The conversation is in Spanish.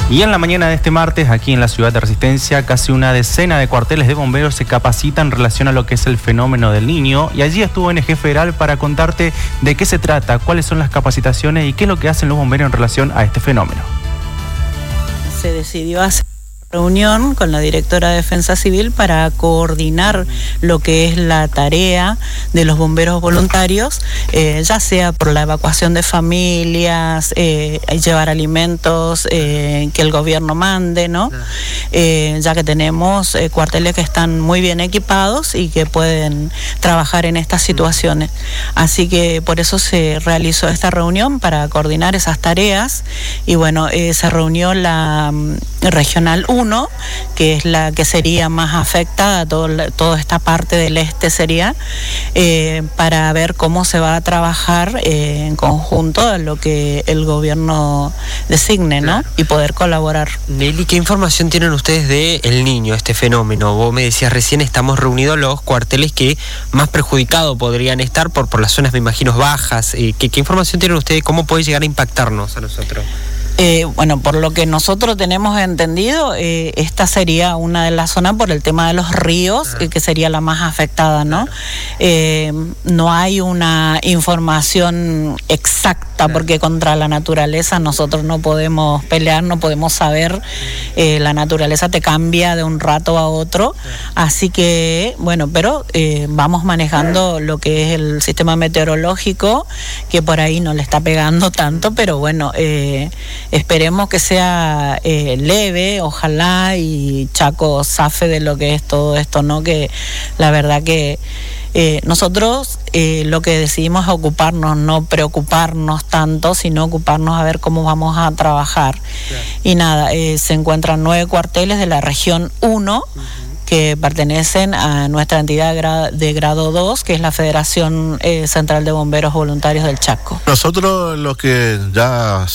Y en la mañana de este martes, aquí en la ciudad de Resistencia, casi una decena de cuarteles de bomberos se capacitan en relación a lo que es el fenómeno del Niño. Y allí estuvo ONG Federal para contarte de qué se trata, cuáles son las capacitaciones y qué es lo que hacen los bomberos en relación a este fenómeno. Se decidió hacer reunión con la directora de Defensa Civil para coordinar lo que es la tarea de los bomberos voluntarios, ya sea por la evacuación de familias, llevar alimentos que el gobierno mande, ¿no? Ya que tenemos cuarteles que están muy bien equipados y que pueden trabajar en estas situaciones. Así que por eso se realizó esta reunión para coordinar esas tareas y bueno, se reunió la Regional 1, que es la que sería más afectada, toda esta parte del este sería, para ver cómo se va a trabajar en conjunto a lo que el gobierno designe, ¿no? Y poder colaborar. Nelly, ¿qué información tienen ustedes de El Niño, este fenómeno? Vos me decías recién, estamos reunidos los cuarteles que más perjudicados podrían estar por las zonas, me imagino, bajas. ¿Qué información tienen ustedes? ¿Cómo puede llegar a impactarnos a nosotros? Bueno, por lo que nosotros tenemos entendido, esta sería una de las zonas por el tema de los ríos, que sería la más afectada, ¿no? No hay una información exacta, porque contra la naturaleza nosotros no podemos pelear, no podemos saber, la naturaleza te cambia de un rato a otro, así que, bueno, pero vamos manejando lo que es el sistema meteorológico, que por ahí no le está pegando tanto, pero bueno, esperemos que sea leve, ojalá, y Chaco zafe de lo que es todo esto, ¿no? Que la verdad que nosotros lo que decidimos es ocuparnos, no preocuparnos tanto, sino ocuparnos a ver cómo vamos a trabajar. Claro. Y nada, se encuentran 9 cuarteles de la región 1, que pertenecen a nuestra entidad de grado 2, que es la Federación Central de Bomberos Voluntarios del Chaco. Nosotros, los que ya